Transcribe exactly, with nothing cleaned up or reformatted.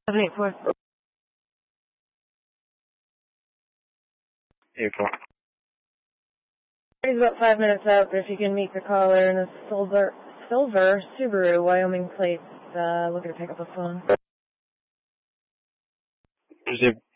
seven eight four. April. He's about five minutes out, but if you can meet the caller in a silver, silver Subaru Wyoming plate, uh, we're going to pick up the phone. Is it